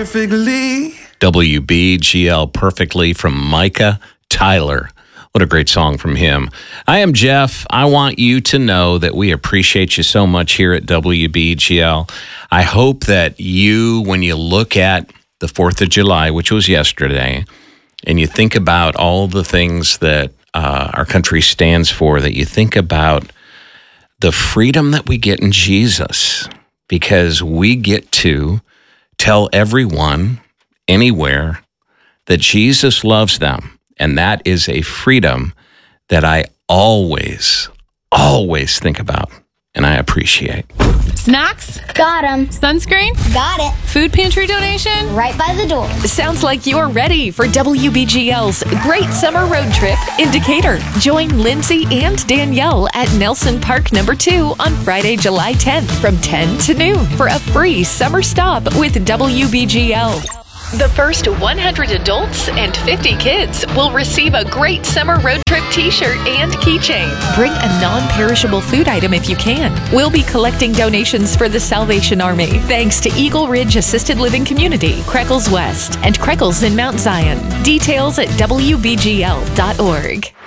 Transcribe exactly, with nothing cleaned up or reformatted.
perfectly. W B G L Perfectly from Micah Tyler. What a great song from him. I am Jeff. I want you to know that we appreciate you so much here at W B G L. I hope that you, when you look at the fourth of July, which was yesterday, and you think about all the things that uh, our country stands for, that you think about the freedom that we get in Jesus, because we get to tell everyone anywhere that Jesus loves them. And that is a freedom that I always, always think about and I appreciate. Snacks? Got 'em. Sunscreen? Got it. Food pantry donation? Right by the door. Sounds like you're ready for W B G L's Great Summer Road Trip in Decatur. Join Lindsay and Danielle at Nelson Park Number two on Friday, July tenth from ten to noon for a free summer stop with W B G L. The first one hundred adults and fifty kids will receive a Great Summer Road Trip t-shirt and keychain. Bring a non-perishable food item if you can. We'll be collecting donations for the Salvation Army, thanks to Eagle Ridge Assisted Living Community, Creckles West, and Creckles in Mount Zion. Details at W B G L dot org.